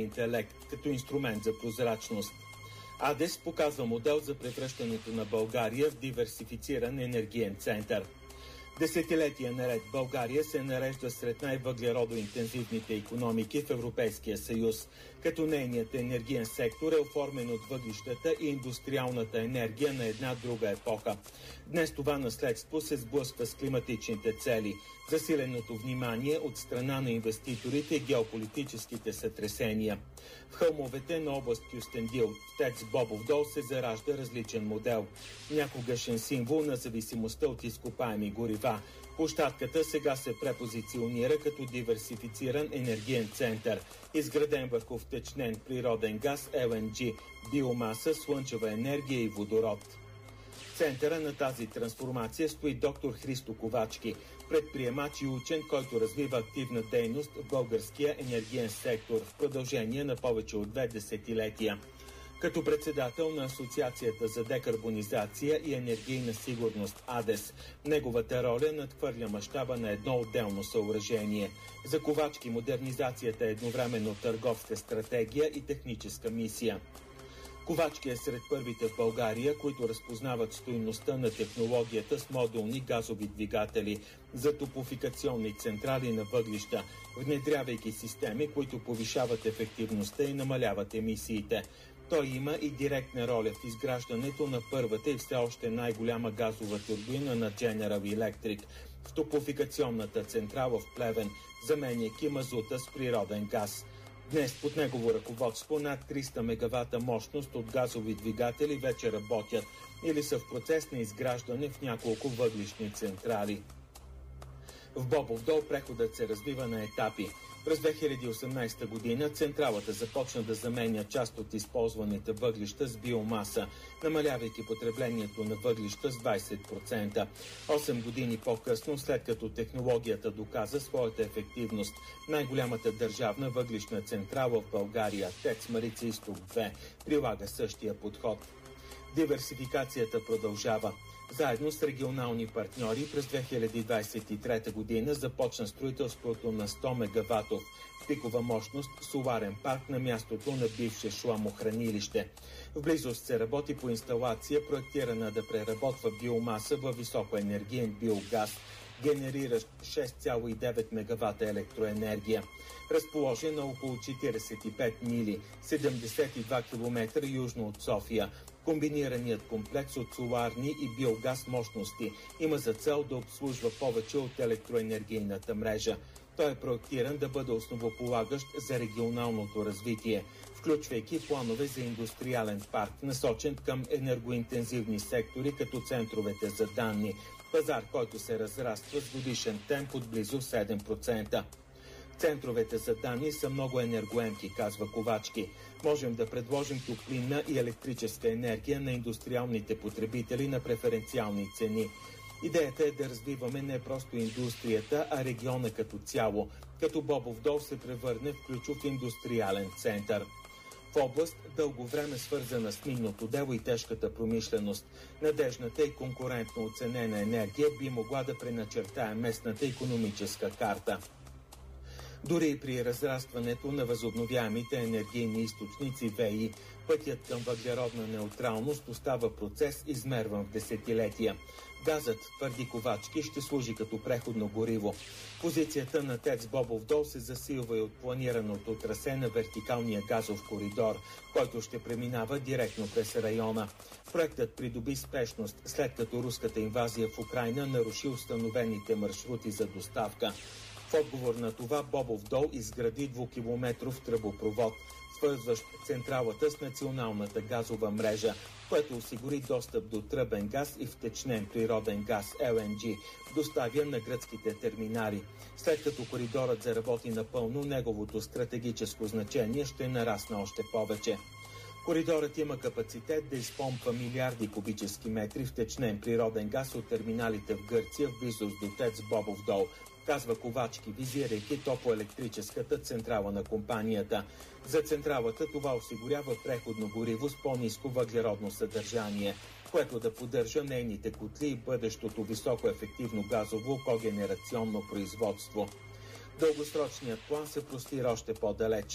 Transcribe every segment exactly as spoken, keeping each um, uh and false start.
интелект като инструмент за прозрачност. АДЕС показва модел за превръщането на България в диверсифициран енергиен център. Десетилетия наред България се нарежда сред най-въглеродоинтензивните икономики в Европейския съюз, като нейният енергиен сектор е оформен от въглищата и индустриалната енергия на една друга епоха. Днес това наследство се сблъсква с климатичните цели, засиленото внимание от страна на инвеститорите и геополитическите сътресения. В хълмовете на област Кюстендил, в ТЕЦ Бобов дол, се заражда различен модел. Някогашен символ на зависимостта от изкопаеми горива. Площадката сега се препозиционира като диверсифициран енергиен център, изграден върху втечнен природен газ, Ел Ен Джи, биомаса, слънчева енергия и водород. В центъра на тази трансформация стои доктор Христо Ковачки, предприемач и учен, който развива активна дейност в българския енергиен сектор в продължение на повече от две десетилетия. Като председател на Асоциацията за декарбонизация и енергийна сигурност АДЕС, неговата роля надхвърля мащаба на едно отделно съоръжение. За Ковачки модернизацията е едновременно търговска стратегия и техническа мисия. Ковачки е сред първите в България, които разпознават стойността на технологията с модулни газови двигатели за топлофикационни централи на въглища, внедрявайки системи, които повишават ефективността и намаляват емисиите. Той има и директна роля в изграждането на първата и все още най-голяма газова турбина на General Electric в топлофикационната централа в Плевен, заменяйки мазута с природен газ. Днес под негово ръководство над триста мегавата мощност от газови двигатели вече работят или са в процес на изграждане в няколко въглищни централи. В Бобов дол преходът се развива на етапи. През две хиляди и осемнадесета година централата започна да заменя част от използваните въглища с биомаса, намалявайки потреблението на въглища с двадесет процента. Осем години по-късно, след като технологията доказа своята ефективност, най-голямата държавна въглищна централа в България, ТЕЦ Марица изток две, прилага същия подход. Диверсификацията продължава. Заедно с регионални партньори през две хиляди двадесет и трета година започна строителството на сто мегаватов пикова мощност соларен парк на мястото на бивше шламохранилище. В близост се работи по инсталация, проектирана да преработва биомаса във високоенергиен биогаз, генериращ шест цяло и девет мегавата електроенергия. Разположен на около четиридесет и пет мили, седемдесет и два километра южно от София, комбинираният комплекс от соларни и биогаз мощности има за цел да обслужва повече от електроенергийната мрежа. Той е проектиран да бъде основополагащ за регионалното развитие, включвайки планове за индустриален парк, насочен към енергоинтензивни сектори, като центровете за данни, пазар, който се разраства с годишен темп от близо седем процента. Центровете за данни са много енергоемки, казва Ковачки. Можем да предложим топлинна и електрическа енергия на индустриалните потребители на преференциални цени. Идеята е да развиваме не просто индустрията, а региона като цяло, като Бобов дол се превърне в ключов индустриален център. В област, дълго време свързана с минното дело и тежката промишленост, надежната и конкурентно оценена енергия би могла да преначертае местната икономическа карта. Дори и при разрастването на възобновяемите енергийни източници ВЕИ, пътят към въглеродна неутралност остава процес, измерван в десетилетия. Газът, твърди Ковачки, ще служи като преходно гориво. Позицията на ТЕЦ Бобов дол се засилва и от планираното трасе на вертикалния газов коридор, който ще преминава директно през района. Проектът придоби спешност, след като руската инвазия в Украйна наруши установените маршрути за доставка. В отговор на това Бобов дол изгради двукилометров тръбопровод, свързващ централата с националната газова мрежа, което осигури достъп до тръбен газ и втечнен природен газ Ел Ен Джи, доставя на гръцките терминали. След като коридорът заработи напълно, неговото стратегическо значение ще нарасне още повече. Коридорът има капацитет да изпомпва милиарди кубически метри втечнен природен газ от терминалите в Гърция в близост до ТЕЦ Бобов дол, казва Ковачки, визирайки топлоелектрическата централа на компанията. За централата това осигурява преходно гориво с по-ниско въглеродно съдържание, което да поддържа нейните котли и бъдещото високоефективно газово когенерационно производство. Дългосрочният план се простира още по-далеч.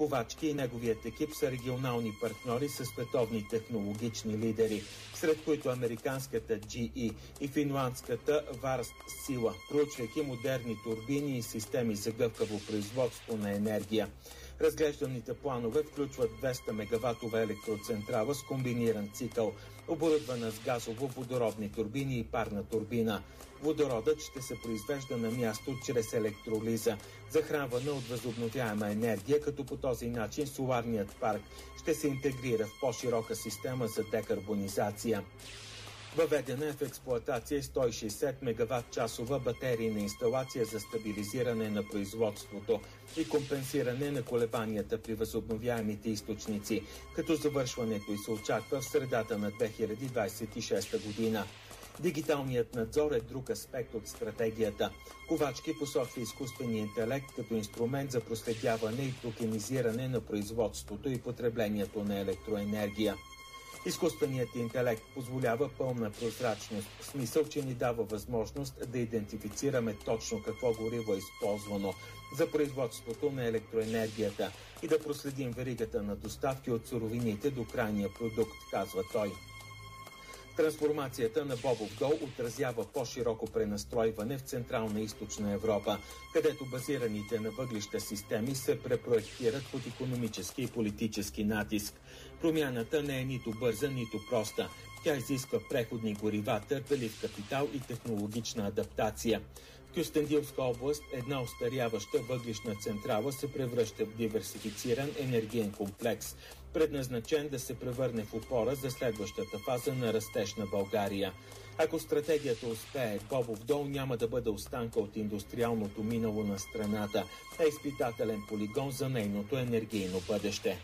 Ковачки и неговият екип са регионални партньори с световни технологични лидери, сред които американската джи и и финландската Варст-Сила, проучвайки модерни турбини и системи за гъвкаво производство на енергия. Разглежданите планове включват двеста мегаватова електроцентрала с комбиниран цикъл, оборудвана с газово-водородни турбини и парна турбина. Водородът ще се произвежда на място чрез електролиза, захранвана от възобновяема енергия, като по този начин соларният парк ще се интегрира в по-широка система за декарбонизация. Въведена е в експлоатация сто и шейсет мегаватт-часова батерийна инсталация за стабилизиране на производството и компенсиране на колебанията при възобновяемите източници, като завършването й се очаква в средата на две хиляди двадесет и шеста година. Дигиталният надзор е друг аспект от стратегията. Ковачки посочва изкуствения интелект като инструмент за проследяване и токенизиране на производството и потреблението на електроенергия. Изкуственият интелект позволява пълна прозрачност, в смисъл, че ни дава възможност да идентифицираме точно какво гориво е използвано за производството на електроенергията и да проследим веригата на доставки от суровините до крайния продукт, казва той. Трансформацията на Бобов дол отразява по-широко пренастройване в Централна и Източна Европа, където базираните на въглища системи се препроектират под икономически и политически натиск. Промяната не е нито бърза, нито проста. Тя изисква преходни горива, търпелив капитал и технологична адаптация. В Кюстендилска област една остаряваща въглищна централа се превръща в диверсифициран енергиен комплекс, предназначен да се превърне в опора за следващата фаза на растеж на България. Ако стратегията успее, Бобов дол няма да бъде останка от индустриалното минало на страната, а изпитателен полигон за нейното енергийно бъдеще.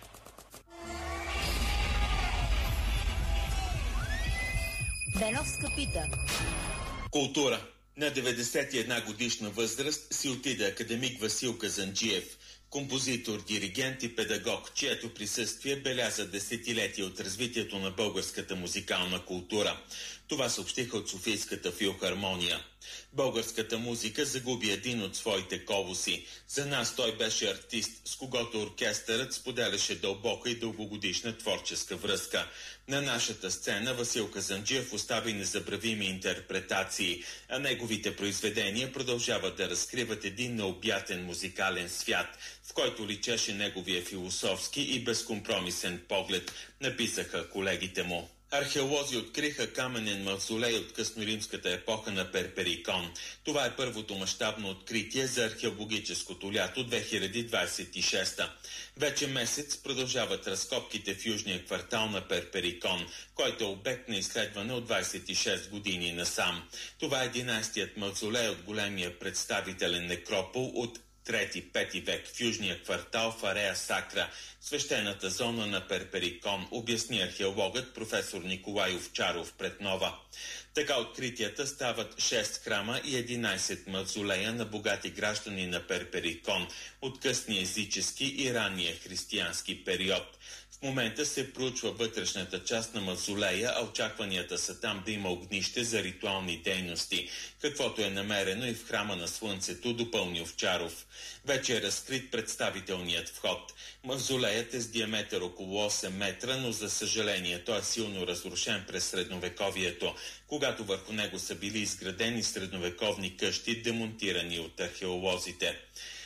Беновска пита. Култура. На деветдесет и една годишна възраст си отиде академик Васил Казанджиев, композитор, диригент и педагог, чието присъствие беляза десетилетия от развитието на българската музикална култура. Това съобщиха от Софийската филхармония. Българската музика загуби един от своите колоси. За нас той беше артист, с когото оркестърът споделяше дълбока и дългогодишна творческа връзка. На нашата сцена Васил Казанджиев остави незабравими интерпретации, а неговите произведения продължават да разкриват един необятен музикален свят, в който личеше неговия философски и безкомпромисен поглед, написаха колегите му. Археолози откриха каменен мавзолей от късноримската епоха на Перперикон. Това е първото мащабно откритие за археологическото лято две хиляди двадесет и шеста. Вече месец продължават разкопките в южния квартал на Перперикон, който е обект на изследване от двадесет и шест години насам. Това е единадесетият мавзолей от големия представителен некропол от трети-пети век в южния квартал в Арея Сакра, свещената зона на Перперикон, обясни археологът професор Николай Овчаров пред Нова. Така откритията стават шест храма и единадесет мавзолея на богати граждани на Перперикон от късния езически и ранния християнски период. В момента се проучва вътрешната част на мавзолея, а очакванията са там да има огнище за ритуални дейности, каквото е намерено и в храма на Слънцето, допълни Овчаров. Вече е разкрит представителният вход. Мавзолеят е с диаметър около осем метра, но за съжаление той е силно разрушен през средновековието, когато върху него са били изградени средновековни къщи, демонтирани от археолозите.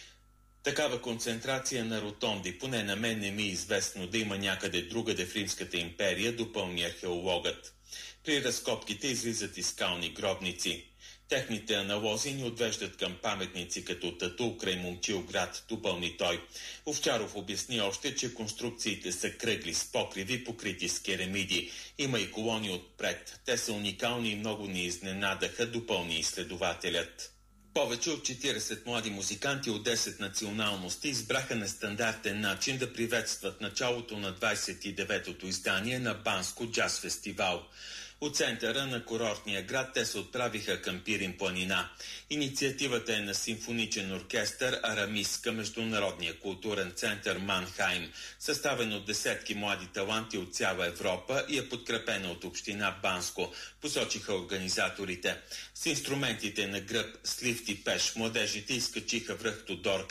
Такава концентрация на ротонди, поне на мен не ми е известно да има някъде другаде в Римската империя, допълни археологът. При разкопките излизат и скални гробници. Техните аналози ни отвеждат към паметници като Татул край Момчилград, допълни той. Овчаров обясни още, че конструкциите са кръгли с покриви, покрити с керамиди. Има и колони отпред. Те са уникални и много ни изненадаха, допълни изследователят. Повече от четиридесет млади музиканти от десет националности избраха нестандартен начин да приветстват началото на двадесет и деветото издание на Банско джаз фестивал. От центъра на курортния град те се отправиха към Пирин планина. Инициативата е на симфоничен оркестър Арамис към Международния културен център Манхайм, съставен от десетки млади таланти от цяла Европа и е подкрепена от община Банско, посочиха организаторите. С инструментите на гръб, с лифт и пеш младежите изкачиха връх Тодорка,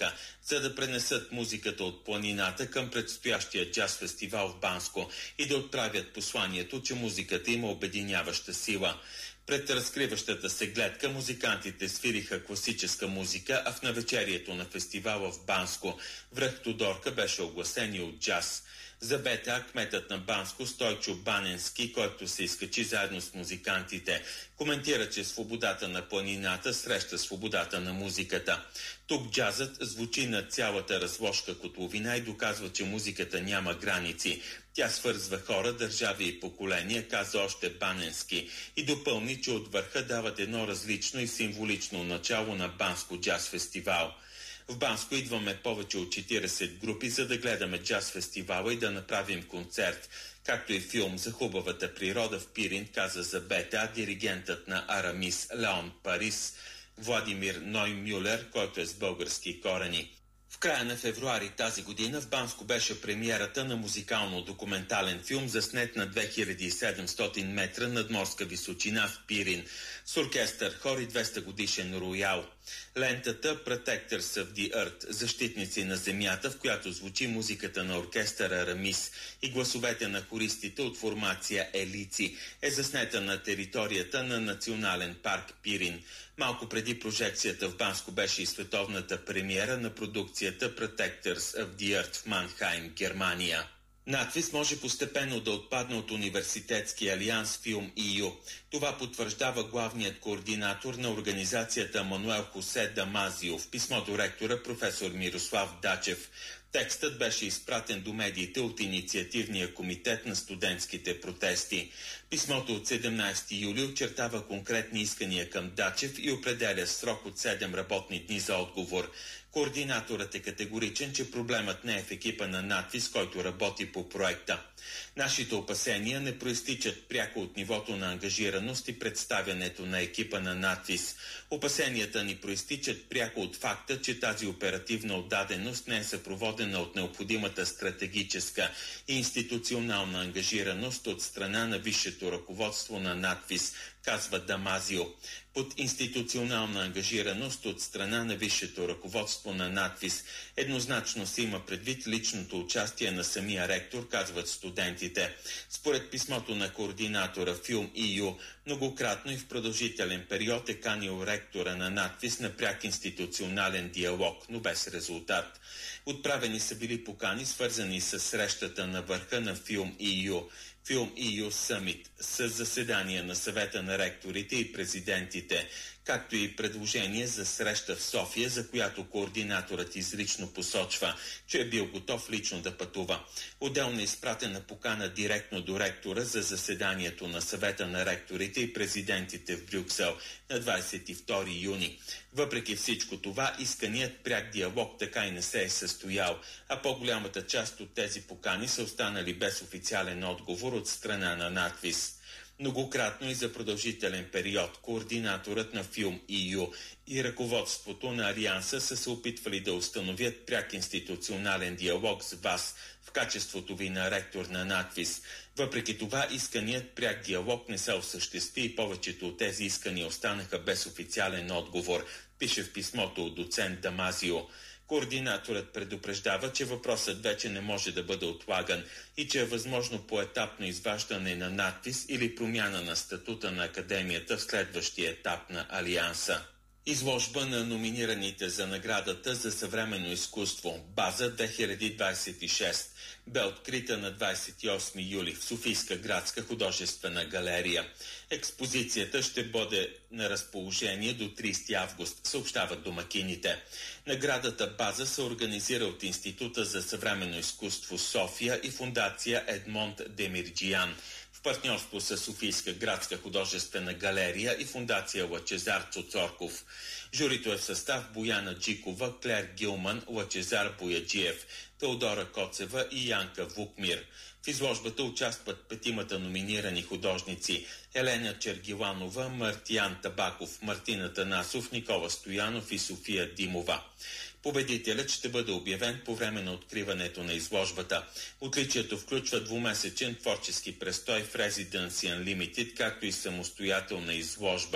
за да пренесат музиката от планината към предстоящия джаз фестивал в Банско и да отправят посланието, че музиката има обединяваща сила. Пред разкриващата се гледка музикантите свириха класическа музика, а в навечерието на фестивала в Банско връх Тодорка беше огласен и от джаз. За БТА кметът на Банско Стойчо Баненски, който се изкачи заедно с музикантите, коментира, че свободата на планината среща свободата на музиката. Тук джазът звучи на цялата разложка котловина и доказва, че музиката няма граници. Тя свързва хора, държави и поколения, каза още Баненски, и допълни, че от върха дават едно различно и символично начало на Банско джаз фестивал. В Банско идваме повече от четиридесет групи, за да гледаме джаз фестивала и да направим концерт, както и филм за хубавата природа в Пирин, каза за БТА диригентът на Арамис Леон Парис Владимир Ноймюлер, който е с български корени. В края на февруари тази година в Банско беше премиерата на музикално-документален филм, заснет на две хиляди и седемстотин метра надморска височина в Пирин с оркестър, хор и двеста годишен роял. Лентата Protectors of the Earth, защитници на земята, в която звучи музиката на оркестъра Рамис и гласовете на хористите от формация Елици, е заснета на територията на Национален парк Пирин. Малко преди прожекцията в Банско беше и световната премиера на продукцията Protectors of the Earth в Манхайм, Германия. Надвис може постепенно да отпадне от Университетския алианс Филм и ю. Това потвърждава главният координатор на организацията Мануел Хосе Дамазио в писмо до ректора професор Мирослав Дачев. Текстът беше изпратен до медиите от Инициативния комитет на студентските протести. Писмото от седемнадесети юли очертава конкретни искания към Дачев и определя срок от седем работни дни за отговор. Координаторът е категоричен, че проблемът не е в екипа на Надвис, който работи по проекта. Нашите опасения не проистичат пряко от нивото на ангажираност и представянето на екипа на Надвис. Опасенията ни проистичат пряко от факта, че тази оперативна отдаденост не е съпроводена от необходимата стратегическа и институционална ангажираност от страна на висшето ръководство на Надвис, казва Дамазио. Под институционална ангажираност от страна на висшето ръководство на Надвис еднозначно се има предвид личното участие на самия ректор, казват студентите. Според писмото на координатора Филм и ю, многократно и в продължителен период е канил ректора на Надвис на пряк институционален диалог, но без резултат. Отправени са били покани, свързани с срещата на върха на Филм и ю. Филм и ю Съмит с заседания на съвета на ректорите и президентите, както и предложение за среща в София, за която координаторът изрично посочва, че е бил готов лично да пътува. Отделно е изпратена покана директно до ректора за заседанието на съвета на ректорите и президентите в Брюксел на двадесет и втори юни. Въпреки всичко това, исканият пряк диалог така и не се е състоял, а по-голямата част от тези покани са останали без официален отговор от страна на Надвис. Многократно и за продължителен период координаторът на Филм и ю и ръководството на Алианса са се опитвали да установят пряк институционален диалог с вас в качеството ви на ректор на Надвис. Въпреки това, исканият пряк диалог не се осъществи и повечето от тези искания останаха без официален отговор, пише в писмото от доцент Дамазио. Координаторът предупреждава, че въпросът вече не може да бъде отлаган и че е възможно поетапно изваждане на Надвис или промяна на статута на академията в следващия етап на Алианса. Изложба на номинираните за наградата за съвременно изкуство База две хиляди двадесет и шест бе открита на двадесет и осми юли в Софийска градска художествена галерия. Експозицията ще бъде на разположение до тридесети август, съобщават домакините. Наградата База се организира от Института за съвременно изкуство София и фондация Едмонд Демирджиян в партньорство с Софийска градска художествена галерия и фондация Лъчезар Цоцорков. Журито е в състав Бояна Джикова, Клер Гилман, Лъчезар Бояджиев, Теодора Коцева и Янка Вукмир. В изложбата участват петимата номинирани художници Елена Чергиланова, Мартиян Табаков, Мартина Танасов, Никола Стоянов и София Димова. Победителят ще бъде обявен по време на откриването на изложбата. Отличието включва двумесечен творчески престой в Residence Unlimited, както и самостоятелна изложба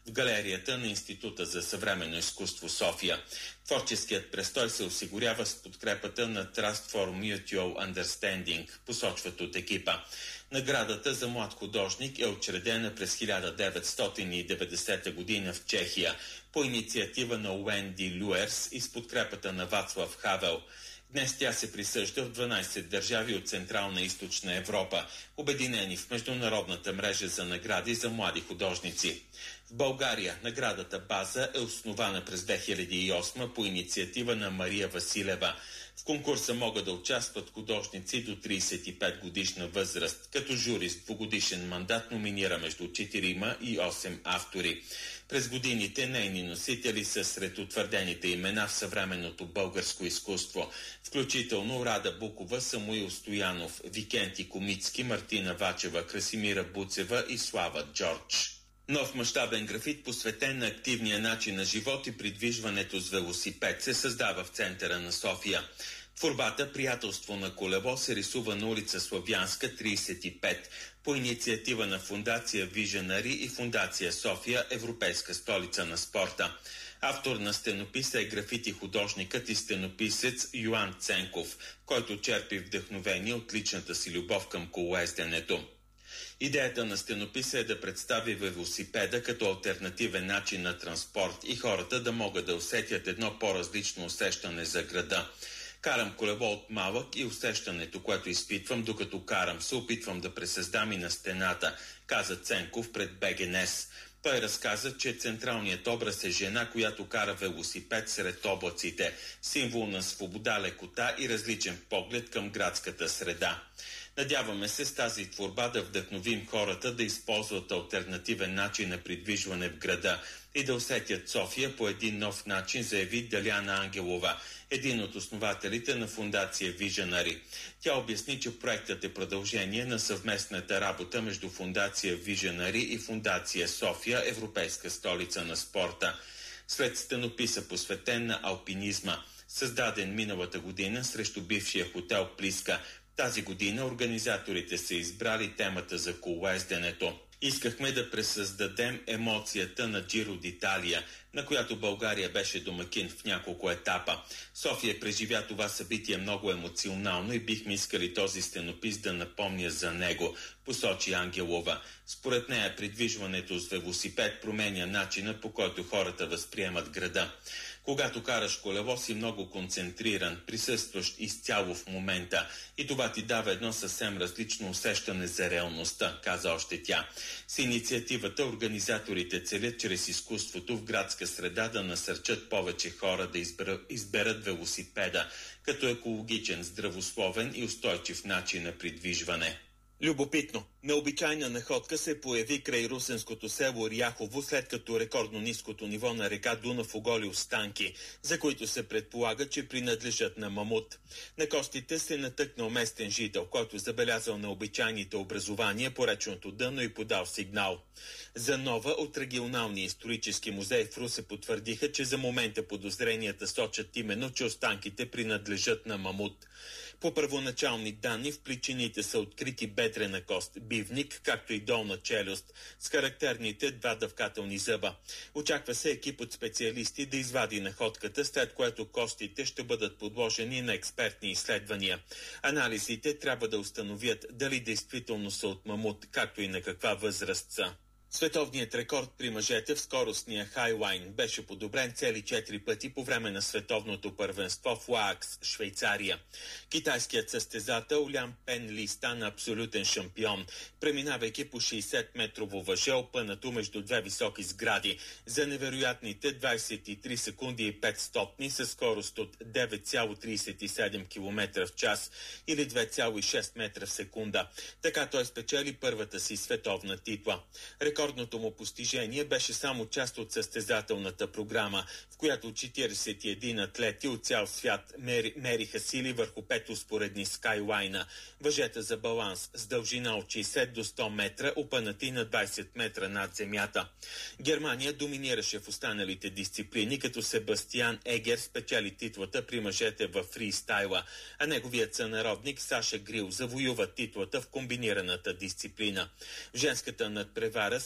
в галерията на Института за съвременно изкуство София. Творческият престой се осигурява с подкрепата на Trust for Mutual Understanding, посочват от екипа. Наградата за млад художник е учредена през хиляда деветстотин и деветдесета година в Чехия по инициатива на Уенди Люерс и с подкрепата на Вацлав Хавел. Днес тя се присъжда в дванадесет държави от Централна и Източна Европа, обединени в международната мрежа за награди за млади художници. В България наградата База е основана през две хиляди и осма по инициатива на Мария Василева. В конкурса могат да участват художници до тридесет и пет годишна възраст, като журист двугодишен мандат номинира между четирима и осем автори. През годините нейни носители са сред утвърдените имена в съвременното българско изкуство, включително Рада Букова, Самуил Стоянов, Викенти Комицки, Мартина Вачева, Красимира Буцева и Слава Джордж. Нов мащабен графит, посветен на активния начин на живот и придвижването с велосипед, се създава в центъра на София. Творбата «Приятелство на колело» се рисува на улица Славянска, тридесет и пет, по инициатива на Фондация Виженари и Фондация София, Европейска столица на спорта. Автор на стенописа е графити художникът и стенописец Йоан Ценков, който черпи вдъхновение от личната си любов към колоезденето. Идеята на стенописа е да представи велосипеда като алтернативен начин на транспорт и хората да могат да усетят едно по-различно усещане за града. Карам колело от малък и усещането, което изпитвам докато карам, се опитвам да пресъздам и на стената, каза Ценков пред БГНЕС. Той разказа, че централният образ е жена, която кара велосипед сред облаците, символ на свобода, лекота и различен поглед към градската среда. Надяваме се с тази творба да вдъхновим хората да използват алтернативен начин на придвижване в града и да усетят София по един нов начин, заяви Деляна Ангелова, един от основателите на Фондация Виженари. Тя обясни, че проектът е продължение на съвместната работа между Фондация Виженари и Фондация София, Европейска столица на спорта. След стенописа, посветен на алпинизма, създаден миналата година срещу бившия хотел Плиска, тази година организаторите са избрали темата за колоезденето. Искахме да пресъздадем емоцията на Джиро d'Италия, на която България беше домакин в няколко етапа. София преживя това събитие много емоционално и бихме искали този стенопис да напомня за него, посочи Ангелова. Според нея придвижването с велосипед променя начина, по който хората възприемат града. Когато караш колело, си много концентриран, присъстващ изцяло в момента и това ти дава едно съвсем различно усещане за реалността, каза още тя. С инициативата организаторите целят чрез изкуството в градска среда да насърчат повече хора да изберат, изберат велосипеда като екологичен, здравословен и устойчив начин на придвижване. Любопитно, необичайна находка се появи край русенското село Ряхово, след като рекордно ниското ниво на река Дунав оголи останки, за които се предполага, че принадлежат на мамут. На костите се натъкнал местен жител, който забелязал необичайните образования по речното дъно и подал сигнал. За Нова от регионалния исторически музей в Русе потвърдиха, че за момента подозренията сочат именно, че останките принадлежат на мамут. По първоначални данни в плечините са открити бедрена кост, бивник, както и долна челюст, с характерните два дъвкателни зъба. Очаква се екип от специалисти да извади находката, след което костите ще бъдат подложени на експертни изследвания. Анализите трябва да установят дали действително са от мамут, както и на каква възраст са. Световният рекорд при мъжете в скоростния хайлайн беше подобрен цели четири пъти по време на световното първенство в Лаакс, Швейцария. Китайският състезател Лян Пен Ли стана абсолютен шампион, преминавайки по шейсет-метрово въже, опънато между две високи сгради, за невероятните двадесет и три секунди и пет стотни със скорост от девет цяло тридесет и седем километра в час или две цяло и шест метра в секунда. Така той спечели първата си световна титла. Рекордното му постижение беше само част от състезателната програма, в която четиридесет и един атлети от цял свят мери, мериха сили върху пет успоредни скайлайна, въжета за баланс с дължина от шейсет до сто метра, опънати на двадесет метра над земята. Германия доминираше в останалите дисциплини, като Себастиан Егер спечели титлата при мъжете във фристайла, а неговият сънародник Саша Грил завоюва титлата в комбинираната дисциплина. В женската надпревара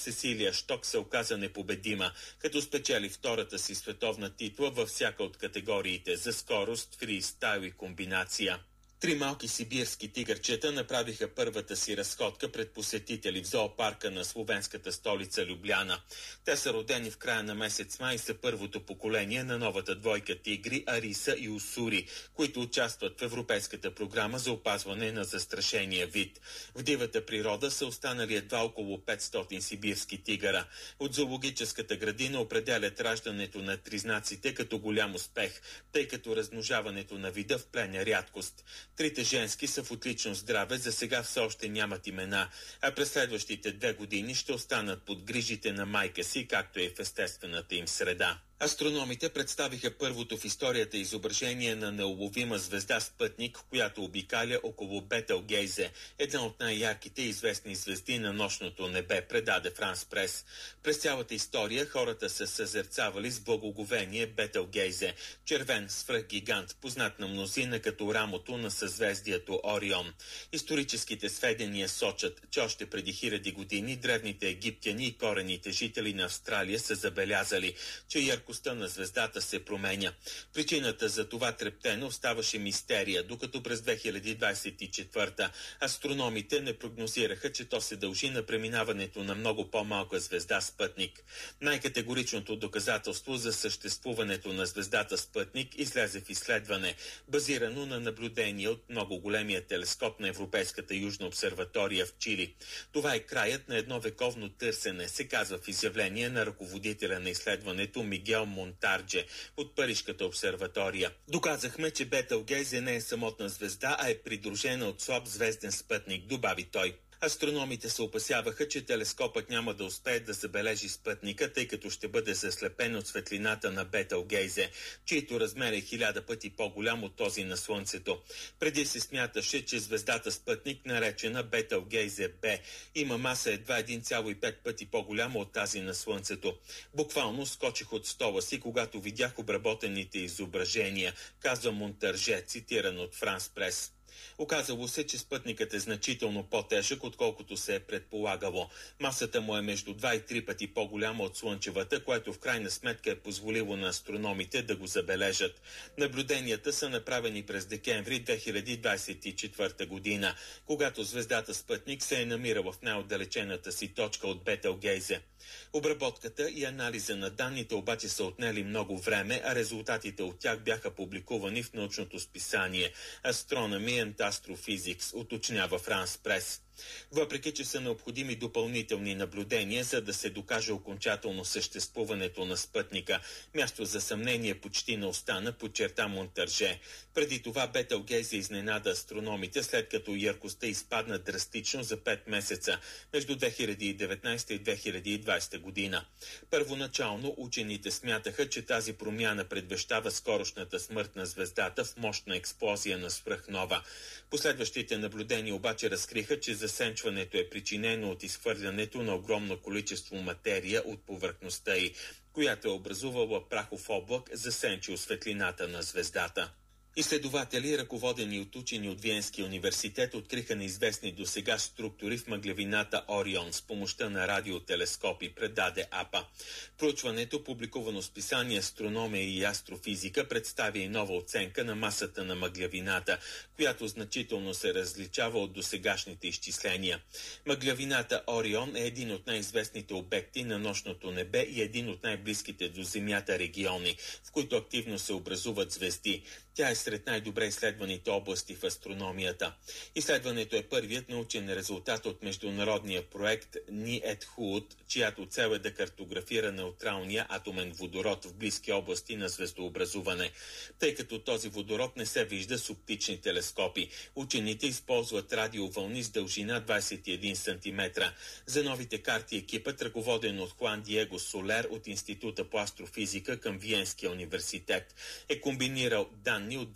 Сесилия Шток се оказа непобедима, като спечели втората си световна титла във всяка от категориите за скорост, фристайл и комбинация. Три малки сибирски тигърчета направиха първата си разходка пред посетители в зоопарка на словенската столица Любляна. Те са родени в края на месец май и са първото поколение на новата двойка тигри Ариса и Усури, които участват в Европейската програма за опазване на застрашения вид. В дивата природа са останали едва около петстотин сибирски тигъра. От зоологическата градина определят раждането на тризнаците като голям успех, тъй като размножаването на вида в плен е рядкост. Трите женски са в отлично здраве, за сега все още нямат имена, а през следващите две години ще останат под грижите на майка си, както и в естествената им среда. Астрономите представиха първото в историята изображение на неуловима звезда спътник, която обикаля около Бетелгейзе, една от най-ярките известни звезди на нощното небе, предаде Франс Прес. През цялата история хората са съзерцавали с благоговение Бетелгейзе, червен свръхгигант, познат на мнозина като рамото на съзвездието Орион. Историческите сведения сочат, че още преди хиляди години древните египтяни и корените жители на Австралия са забелязали, че яркостта на звездата се променя. Причината за това трептено оставаше мистерия, докато през две хиляди двадесет и четвърта астрономите не прогнозираха, че то се дължи на преминаването на много по-малка звезда спътник. Най-категоричното доказателство за съществуването на звездата спътник излезе в изследване, базирано на наблюдение от много големия телескоп на Европейската южна обсерватория в Чили. Това е краят на едно вековно търсене, се казва в изявление на ръководителя на изследването Мигел Монтардже от Парижката обсерватория. Доказахме, че Бетелгейзе не е самотна звезда, а е придружена от слаб звезден спътник, добави той. Астрономите се опасяваха, че телескопът няма да успее да забележи спътника, тъй като ще бъде заслепен от светлината на Бетелгейзе, чието размер е хиляда пъти по-голям от този на Слънцето. Преди се смяташе, че звездата спътник, наречена Бетелгейзе Б, има маса едва един цяло и пет пъти по-голяма от тази на Слънцето. Буквално скочих от стола си, когато видях обработените изображения, казва Монтарже, цитиран от Франс Прес. Оказало се, че спътникът е значително по-тежък, отколкото се е предполагало. Масата му е между два и три пъти по-голяма от Слънчевата, което в крайна сметка е позволило на астрономите да го забележат. Наблюденията са направени през декември две хиляди двадесет и четвърта година, когато звездата спътник се е намирала в най-отдалечената си точка от Бетелгейзе. Обработката и анализа на данните обаче са отнели много време, а резултатите от тях бяха публикувани в научното списание Astronomy and Astrophysics, уточнява Франс Прес. Въпреки че са необходими допълнителни наблюдения, за да се докаже окончателно съществуването на спътника, място за съмнение почти не остана, подчерта Монтарже. Преди това Бетелгейзе изненада астрономите, след като яркостта изпадна драстично за пет месеца между две хиляди и деветнадесета и две хиляди и двадесета година. Първоначално учените смятаха, че тази промяна предвещава скорошната смърт на звездата в мощна експлозия на свръхнова. Последващите наблюдения обаче разкриха, че засенчването е причинено от изхвърлянето на огромно количество материя от повърхността й, която е образувала прахов облак, засенчил светлината на звездата. Изследователи, ръководени от учени от Виенския университет, откриха неизвестни досега структури в мъглевината Орион с помощта на радиотелескопи, предаде АПА. Проучването, публикувано с писание Астрономия и астрофизика, представя и нова оценка на масата на мъглевината, която значително се различава от досегашните изчисления. Мъглевината Орион е един от най-известните обекти на нощното небе и един от най-близките до Земята региони, в които активно се образуват звезди. Тя е сред най-добре изследваните области в астрономията. Изследването е първият научен резултат от международния проект НИЕТХУД, чиято цел е да картографира неутралния атомен водород в близки области на звездообразуване. Тъй като този водород не се вижда с оптични телескопи, учените използват радиовълни с дължина двадесет и един сантиметра. За новите карти екипът, ръководен от Хуан Диего Солер от Института по астрофизика към Виенския университет, е комбинирал данни от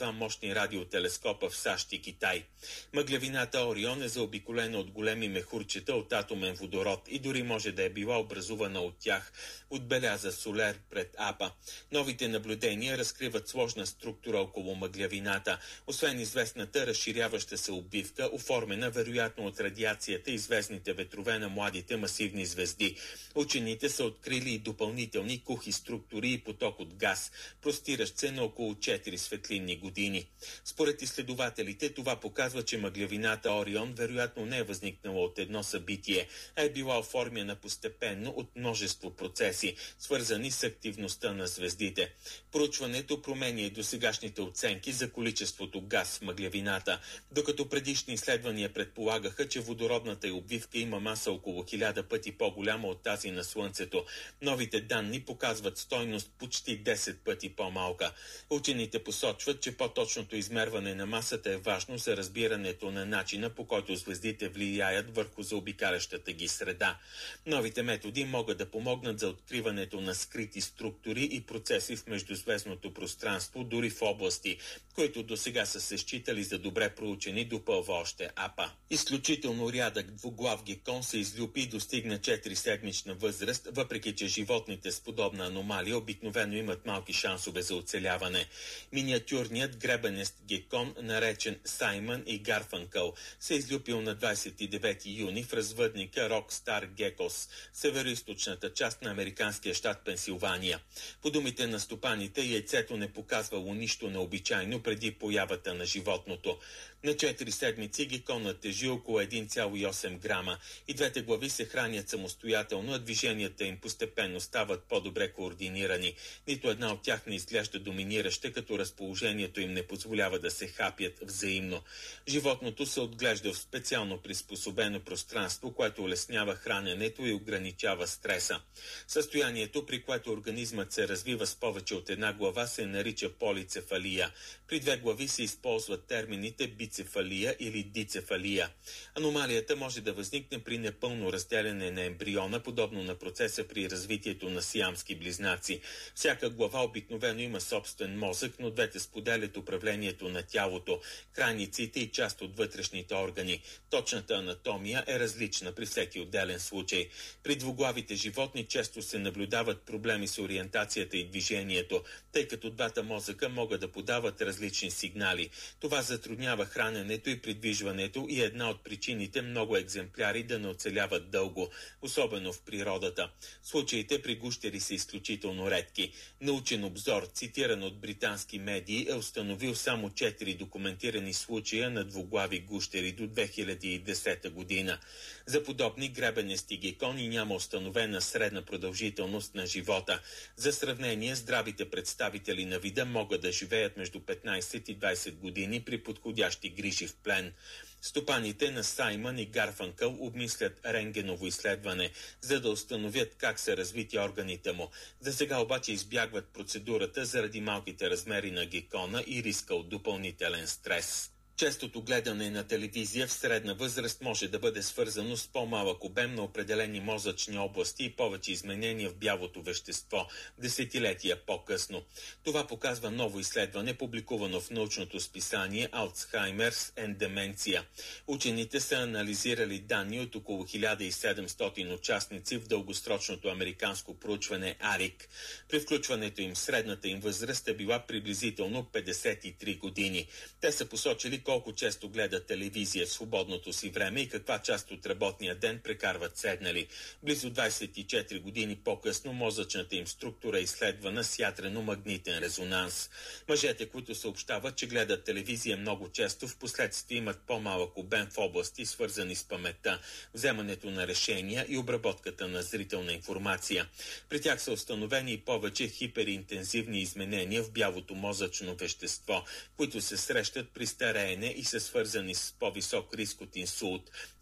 два мощни радиотелескопа в САЩ и Китай. Мъглявината Орион е заобиколена от големи мехурчета от атомен водород и дори може да е била образувана от тях, отбеляза Солер пред АПА. Новите наблюдения разкриват сложна структура около мъглявината, освен известната разширяваща се обвивка, оформена вероятно от радиацията и звездните ветрове на младите масивни звезди. Учените са открили и допълнителни кухи структури и поток от газ, простиращ се на около четири светлинни години. Според изследователите, това показва, че мъглявината Орион вероятно не е възникнала от едно събитие, а е била оформена постепенно от множество процеси, свързани с активността на звездите. Проучването променя и досегашните оценки за количеството газ в мъглявината, докато предишни изследвания предполагаха, че водородната й обвивка има маса около хиляда пъти по-голяма от тази на Слънцето. Новите данни показват стойност почти десет пъти по-малка. Учените посочват, че по-точното измерване на масата е важно за разбирането на начина, по който звездите влияят върху заобикалящата ги среда. Новите методи могат да помогнат за откриването на скрити структури и процеси в междузвездното пространство, дори в области, които досега са се считали за добре проучени, допълва още АПА. Изключително рядък двуглав гекон се излюпи и достигна четириседмична възраст, въпреки че животните с подобна аномалия обикновено имат малки шансове за оцеляване. Миниатюрният гребенест гекон, наречен Саймън и Гарфанкъл, се излюпил на двадесет и девети юни в развъдника Рокстар Гекос, североизточната част на американския щат Пенсилвания. По думите на стопаните, яйцето не показвало нищо необичайно преди появата на животното. На четири седмици геконът тежи около един цяло и осем грама и двете глави се хранят самостоятелно, а движенията им постепенно стават по-добре координирани. Нито една от тях не изглежда доминираща, като разположението им не позволява да се хапят взаимно. Животното се отглежда в специално приспособено пространство, което улеснява храненето и ограничава стреса. Състоянието, при което организмът се развива с повече от една глава, се нарича полицефалия. При две глави се използват термините бицефалия или дицефалия. Аномалията може да възникне при непълно разделяне на ембриона, подобно на процеса при развитието на сиамски близнаци. Всяка глава обикновено има собствен мозък, но двете споделят управлението на тялото, крайниците и част от вътрешните органи. Точната анатомия е различна при всеки отделен случай. При двуглавите животни често се наблюдават проблеми с ориентацията и движението, тъй като двата мозъка могат да подават различни сигнали. Това затруднява храненето и придвижването и е една от причините много екземпляри да не оцеляват дълго, особено в природата. Случаите при гущери са изключително редки. Научен обзор, цитиран от британски медии, е установил само четири документирани случая на двуглави гущери до две хиляди и десета година. За подобни гребенести гекони няма установена средна продължителност на живота. За сравнение, здравите представители на вида могат да живеят между петнадесет и двадесет години при подходящи грижи в плен. Стопаните на Саймън и Гарфанкъл обмислят рентгеново изследване, за да установят как са развити органите му. За сега обаче избягват процедурата заради малките размери на гекона и риска от допълнителен стрес. Честото гледане на телевизия в средна възраст може да бъде свързано с по-малък обем на определени мозъчни области и повече изменения в бялото вещество десетилетия по-късно. Това показва ново изследване, публикувано в научното списание Alzheimer's and Dementia. Учените са анализирали данни от около хиляда и седемстотин участници в дългосрочното американско проучване АРИК. При включването им средната им възраст е била приблизително петдесет и три години. Те са посочили колко често гледат телевизия в свободното си време и каква част от работния ден прекарват седнали. Близо двадесет и четири години по-късно мозъчната им структура е изследвана с ядрено-магнитен резонанс. Мъжете, които съобщават, че гледат телевизия много често, в последствие имат по-малък обем в области, свързани с паметта, вземането на решения и обработката на зрителна информация. При тях са установени и повече хиперинтензивни изменения в бялото мозъчно вещество, които се срещат при стареене и са свързани с по-висок риск от инсулт,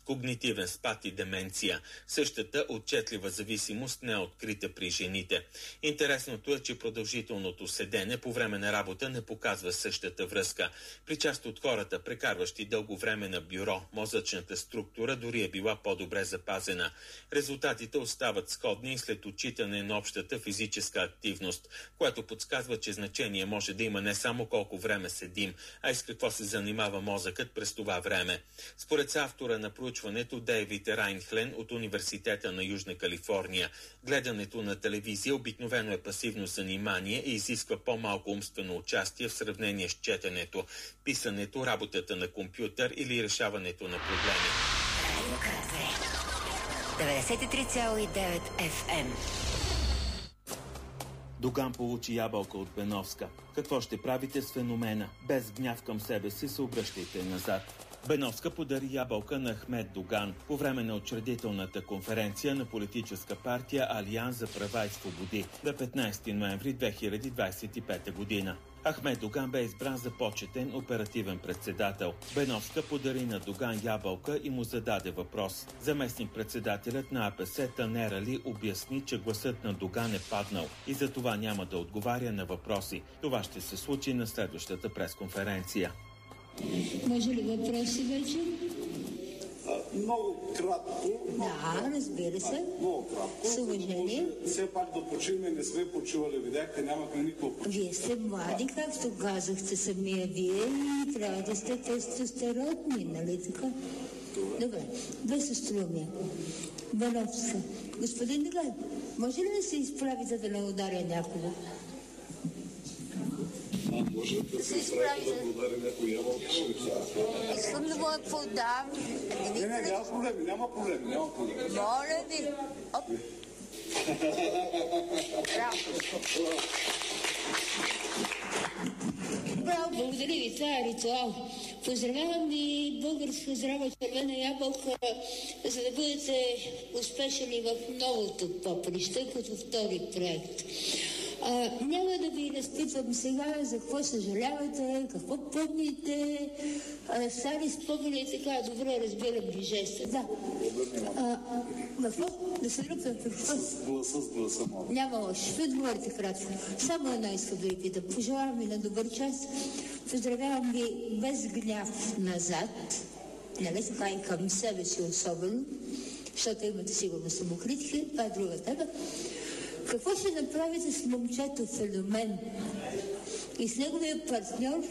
когнитивен спад и деменция. Същата отчетлива зависимост не е открита при жените. Интересното е, че продължителното седене по време на работа не показва същата връзка. При част от хората, прекарващи дълго време на бюро, мозъчната структура дори е била по-добре запазена. Резултатите остават сходни след отчитане на общата физическа активност, което подсказва, че значение може да има не само колко време седим, а и с какво се занимава мозъкът през това време. Според автора на проучването Дейвид Райнхлен от Университета на Южна Калифорния, гледането на телевизия обикновено е пасивно занимание и изисква по-малко умствено участие в сравнение с четенето, писането, работата на компютър или решаването на проблеми. деветдесет и три цяло и девет Еф Ем. Доган получи ябълка от Беновска. Какво ще правите с феномена? Без гняв към себе си се обръщайте назад. Беновска подари ябълка на Ахмед Доган по време на учредителната конференция на политическа партия Алианс за права и свободи на петнайсети ноември две хиляди двайсет и пета година. Ахмед Доган бе избран за почетен оперативен председател. Беновска подари на Доган ябълка и му зададе въпрос. Заместник-председателят на А Пе Се Танер Али обясни, че гласът на Доган е паднал и за това няма да отговаря на въпроси. Това ще се случи на следващата пресконференция. Може ли въпроси вече? А, много кратко. Да, разбира се. А, много кратко. С уважение. Все пак да почиваме, не сме почивали, видяхте, нямахме никакво почиване. Вие сте млади, както казахте самия вие, и трябва да сте тестостеронни, нали така? Добре. Добре, две сеструмия. Беновска. Господин Доган, може ли да се изправите да не ударя някого? А, може да се изправи да удари някой ябълка. Искам да му я подам. Не, не, няма проблеми, няма проблеми, няма проблеми. Моля ви. Оп. Браво. Браво, благодаря ви, това е ритуал. Поздравявам ви, българска здрава червена ябълка, за да бъдете успешни в новото поприще, като втори проект. А, няма да ви разпитвам сега за какво съжалявате, какво помните, а, стари спомени и така, добре разбирам ви жеста. Да. А, какво? Да се дръпна какво? С гласа, с гласа, моля. Няма лошо. Ще отговорите кратко. Само едно искам да ви питам. Пожелавам ви на добър час. Поздравявам ви без гняв назад. Нали така и към себе си особено, защото имате сигурно самокритика. Това е друга тема. Какво ще направите с момчето Феномен и с неговия партньор,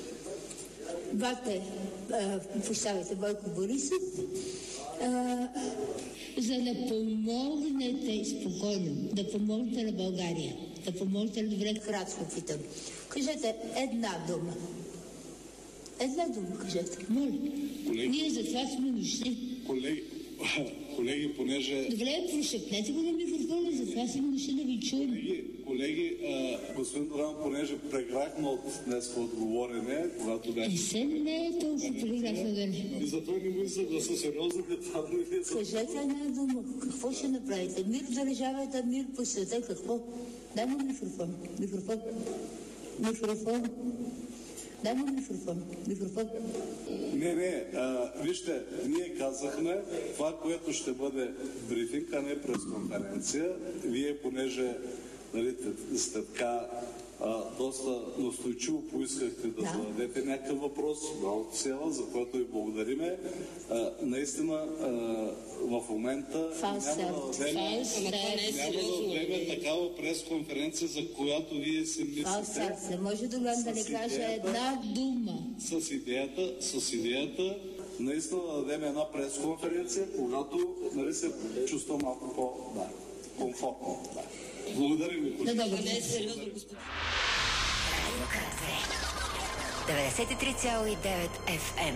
бате, поставите Бойко Борисов, а, за да помогнете спокойно, да помогнете на България, да помогнете на добре, кратко питам. Кажете една дума. Една дума кажете. Моля. Колеги, ние за това сме дошли. Колеги, колеги, понеже... Добре, прошепнете го на микрофона, за това сме дошли да ви чуем. Колеги, колеги а, господин Доган, понеже преграхме от днес отговорене, когато бях... И се не е толкова преграхме да не. И затова не му се да са сериозни деца. Кажете една дума. Какво ще направите? Мир в държавата, мир по света. Какво? Дай му микрофон. Микрофон. Микрофон. Дай му микрофон. Микрофон. Не, не. А, вижте, ние казахме това, което ще бъде брифинг, а не пресконференция. Вие, понеже нали, сте така а, доста настойчиво поискахте да, да зададете някакъв въпрос, браво цела, за което ви благодариме. А, наистина, а, в момента няма да дадем, няма да дадем такава пресконференция, за която вие си мислите. Не може Доган да не каже една дума. С идеята, с идеята наистина да дадем една пресконференция, когато нали, се чувства малко по-комфортно. Да, благодарим ви. Да, да, не е сериозно, господин. деветдесет и три цяло и девет Еф Ем.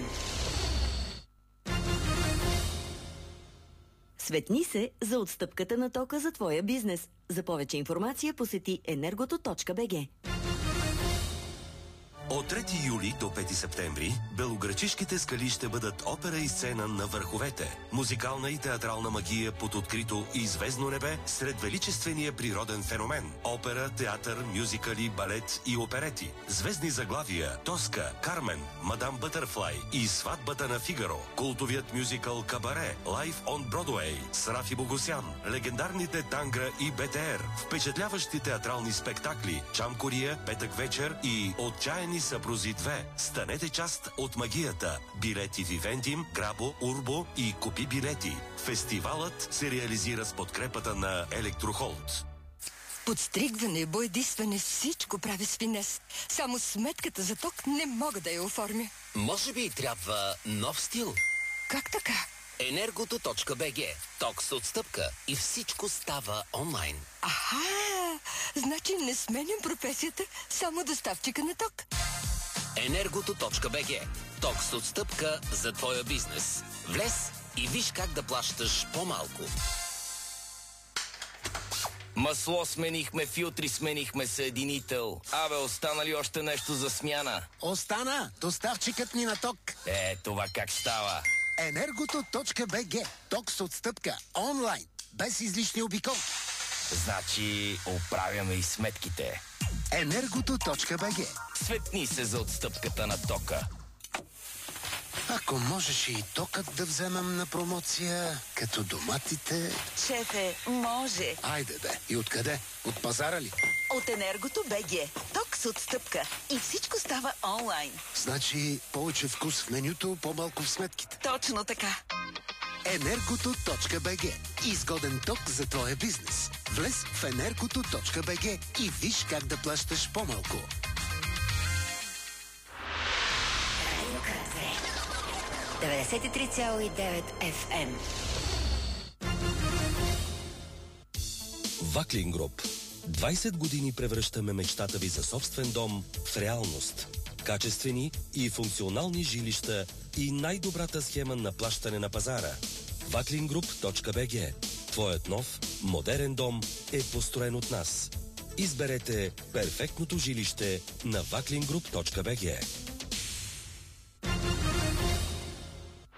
Светни се за отстъпката на тока за твоя бизнес. За повече информация посети енергото точка би джи. От трети юли до пети септември белоградчишките скали ще бъдат опера и сцена на върховете. Музикална и театрална магия под открито и звездно небе сред величествения природен феномен. Опера, театър, мюзикали, балет и оперети. Звездни заглавия Тоска, Кармен, Мадам Бътърфлай и Сватбата на Фигаро. Култовият мюзикъл Кабаре, Live on Broadway с Рафи Богосян. Легендарните Тангра и БТР. Впечатляващи театрални спектакли Чам Кория, Петък вечер и Отчаяни съпрузи две. Станете част от магията. Билети Вивентим, Грабо, Урбо и Купи билети. Фестивалът се реализира с подкрепата на Електрохолд. Подстригване, боядисване, всичко прави с финес. Само сметката за ток не мога да я оформя. Може би трябва нов стил? Как така? Енергото точка бе же. Ток с отстъпка и всичко става онлайн. Аха! Значи не сменям професията, само доставчика на ток. Енергото точка бе же. Ток с отстъпка за твоя бизнес. Влез и виж как да плащаш по-малко. Масло сменихме, филтри сменихме, съединител. Абе, остана ли още нещо за смяна? Остана! Доставчикът ни на ток. Е, това как става? Енергото точка бе же. Ток с отстъпка. Онлайн. Без излишни обиколки. Значи, оправяме и сметките. Енергото точка бе же. Светни се за отстъпката на тока. Ако можеше и токът да вземам на промоция, като доматите... Шефе, може. Айде бе. И откъде? От пазара ли? От Енергото точка бе же. Ток с отстъпка. И всичко става онлайн. Значи повече вкус в менюто, по-малко в сметките. Точно така. Енергото точка бе же. Изгоден ток за твоя бизнес. Влез в Енергото точка бе же и виж как да плащаш по-малко. деветдесет и три цяло и девет еф ем. Ваклин Груп. двайсет години превръщаме мечтата ви за собствен дом в реалност. Качествени и функционални жилища и най-добрата схема на плащане на пазара. ваклин груп точка бе же. Твоят нов, модерен дом е построен от нас. Изберете перфектното жилище на ваклин груп точка бе же.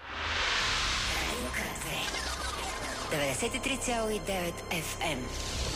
деветдесет и три цяло и девет еф ем.